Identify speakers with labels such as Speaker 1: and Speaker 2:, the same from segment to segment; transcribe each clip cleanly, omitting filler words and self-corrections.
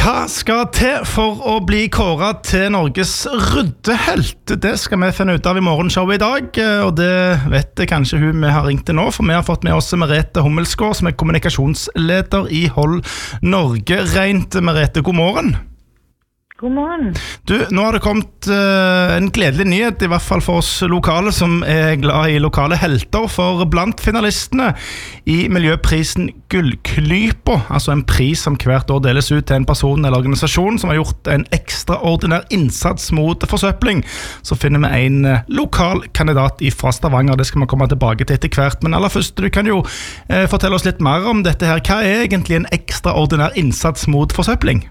Speaker 1: Hva skal til for å bli kåret til Norges ryddehelt? Det skal vi finne ut av i morgenshowet i dag, og det vet kanskje hun vi har ringt til nå, for vi har fått med oss Merete Hummelsgaard, som er kommunikasjonsleder i Hold Norge Rent. Merete, god morgen.
Speaker 2: God morgen.
Speaker 1: Du, nå har det kommet en gledelig nyhet, i hvert fall for oss lokale som er glad i lokale helter, for blant finalistene i miljøprisen Gullklypa, altså en pris som hvert år deles ut til en person eller organisasjon som har gjort en ekstraordinær innsats mot forsøpling, så finner vi en lokal kandidat fra Stavanger. Det skal vi komme tilbake til etter hvert, men aller først, du kan jo fortelle oss litt mer om dette her. Hva er egentlig en ekstraordinær innsats mot forsøpling?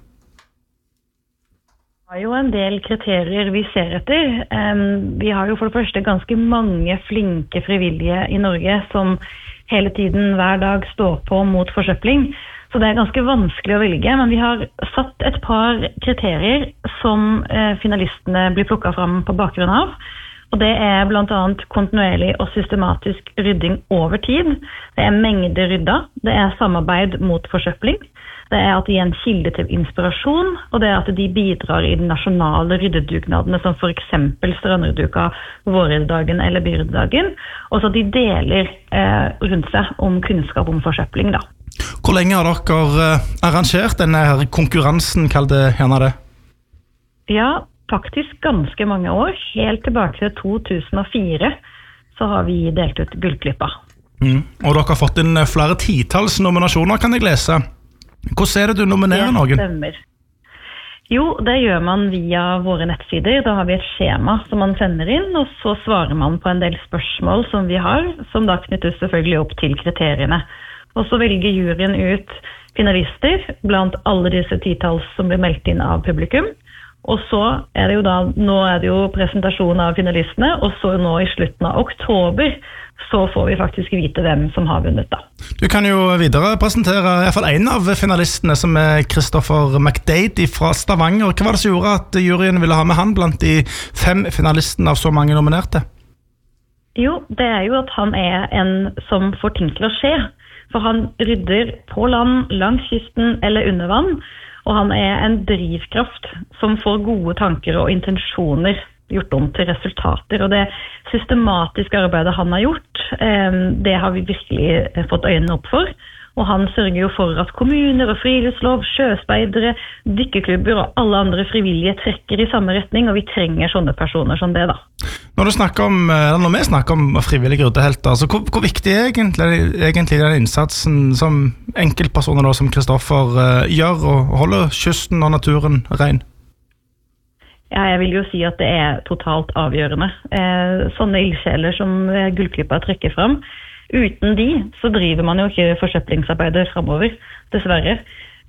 Speaker 2: Vi har jo en del kriterier vi ser etter. Vi har jo for det første ganske mange flinke frivillige i Norge som hele tiden, hver dag, står på mot forsøpling. Så det er ganske vanskelig å velge, men vi har satt et par kriterier som finalistene blir plukket fram på bakgrunn av. Og det er blant annet kontinuerlig og systematisk rydding over tid. Det er mengde rydda. Det er samarbeid mot forsøpling. Det er at de er en kilde til inspirasjon, og det er at de bidrar i den nasjonale ryddedugnadene, som for eksempel strandrydduka, vårryddedagen eller byryddedagen, og så de deler rundt seg om kunnskap om forsøpling. Da.
Speaker 1: Hvor lenge har dere arrangert denne konkurransen, kall det gjerne det?
Speaker 2: Ja, faktisk ganske mange år. Helt tilbake til 2004 så har vi delt ut Gullklypa.
Speaker 1: Og dere har fått inn flere titalls nominasjoner, kan jeg lese. Hvordan er det du nominerer noen?
Speaker 2: Det stemmer. Jo, det gjør man via våre nettsider. Da har vi et skjema som man sender inn, og så svarer man på en del spørsmål som vi har, som da knyttes selvfølgelig opp til kriteriene. Og så velger juryen ut finalister blant alle disse titalls som blir meldt inn av publikum. Og så er det jo da, nå er det jo presentasjon av finalistene, og så nå i slutten av oktober så får vi faktisk vite hvem som har vunnet da.
Speaker 1: Du kan jo videre presentere i hvert fall en av finalistene, som er Christopher McDade fra Stavanger. Hva var det som gjorde at juryen ville ha med han blant de 5 finalistene av så mange nominerte?
Speaker 2: Jo, det er jo at han er en som får ting til å skje. For han rydder på land, langs kysten eller under vann, og han er en drivkraft som får gode tanker og intensjoner gjort om til resultater, og det systematiske arbeidet han har gjort, det har vi virkelig fått øynene opp for, og han sørger jo for at kommuner og friluftslov, sjøspeidere, dykkerklubber og alle andre frivillige trekker i samme retning, og vi trenger sånne personer som det da.
Speaker 1: Når vi snakker om frivillige ryddehelter, så hvor viktig er egentlig den innsatsen som enkeltpersoner da, som Christopher gjør, og holder kysten og naturen ren?
Speaker 2: Ja, jeg vil jo si at det er totalt avgjørende. Sånne ildsjeler som Gullklypa trekker fram, uten de så driver man jo ikke forsøplingsarbeidet fremover, dessverre.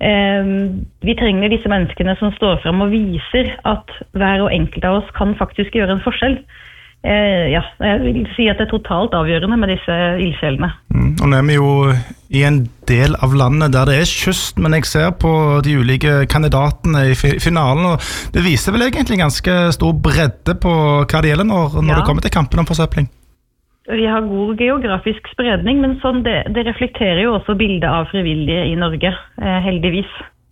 Speaker 2: Vi trenger disse menneskene som står frem og viser at hver og enkelt av oss kan faktisk gjøre en forskjell. Ja, jeg vil si at det er totalt avgjørende med disse ildsjelene.
Speaker 1: Og nå er vi jo i en del av landet der det er kyst, men jeg ser på de ulike kandidatene i finalen, og det viser vel egentlig ganske stor bredde på hva det gjelder når det kommer til kampen om forsøpling.
Speaker 2: Vi har god geografisk spredning, men sånn det reflekterer jo også bildet av frivillige i Norge, heldigvis.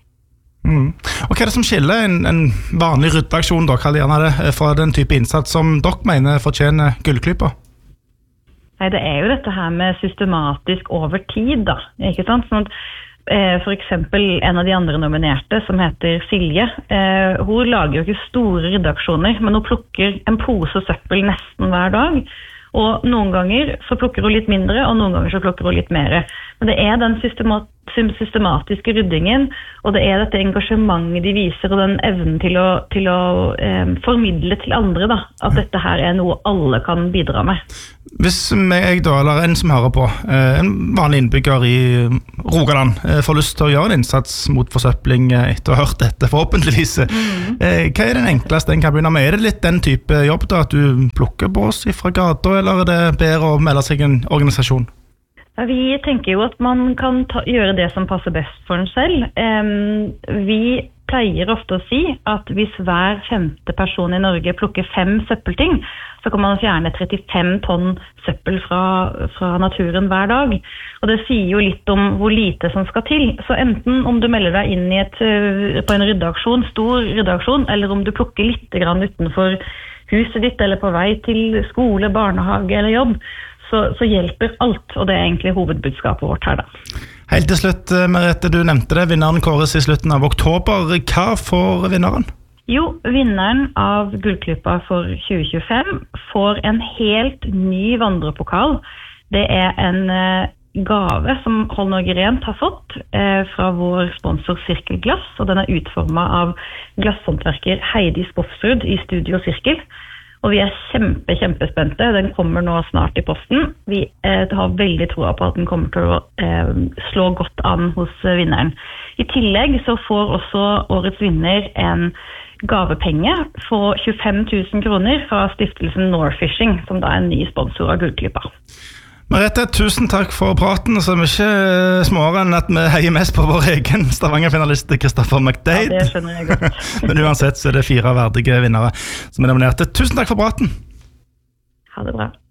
Speaker 1: Og hva er det som skiller en vanlig ryddeaksjon da, fra den type innsats som dere mener fortjener Gullklypa?
Speaker 2: Nei, det er jo dette her med systematisk over tid da, ikke sant? Sånn at for eksempel en av de andre nominerte som heter Silje, hun lager jo ikke store ryddeaksjoner, men hun plukker en pose søppel nesten hver dag. Og noen ganger så plukker hun litt mindre, og noen ganger så plukker hun litt mer. Men det er den systematiske ryddingen, og det er dette engasjementet de viser, og den evnen til å formidle til andre da, at dette her er noe alle kan bidra med.
Speaker 1: Hvis jeg da, eller en som hører på, en vanlig innbygger i Rogaland, får lyst til å gjøre en innsats mot forsøpling etter å ha hørt dette, forhåpentligvis, hva er den enkleste en kan begynne med? Er det litt den type jobb da, at du plukker bås fra gata, eller er det bedre å melde seg en organisasjon? Vi
Speaker 2: tenker jo at man kan gjøre det som passer best for en selv. Vi pleier ofte å si at hvis hver 5. person i Norge plukker 5 søppelting, så kan man fjerne 35 tonn søppel fra naturen hver dag. Og det sier jo litt om hvor lite som skal til. Så enten om du melder deg inn på en ryddeaksjon, stor ryddeaksjon, eller om du plukker litt grann utenfor huset ditt, eller på vei til skole, barnehage eller jobb, så hjelper alt, og det er egentlig hovedbudskapet vårt her da.
Speaker 1: Helt til slutt, Merete, du nevnte det, vinneren kåres i slutten av oktober. Hva får vinneren?
Speaker 2: Jo, vinneren av Gullklypa for 2025 får en helt ny vandrepokal. Det er en gave som Hold Norge Rent har fått fra vår sponsor Sirkelglass, og den er utformet av glasshåndverker Heidi Spoffsrud i Studio Sirkel. Og vi er kjempespente. Den kommer nå snart i posten. Vi har veldig troa på at den kommer til å slå godt an hos vinneren. I tillegg så får også årets vinner en gavepenge på 25 000 kroner fra stiftelsen Norfishing, som da er en ny sponsor av Gullklypa.
Speaker 1: Merete, tusen takk for praten, så er vi ikke småere enn at vi heier mest på vår egen Stavanger-finalist Kristoffer McDade.
Speaker 2: Ja, det skjønner jeg godt.
Speaker 1: Men uansett så er det 4 verdige vinnere som er nominerte. Tusen takk for praten.
Speaker 2: Ha det bra.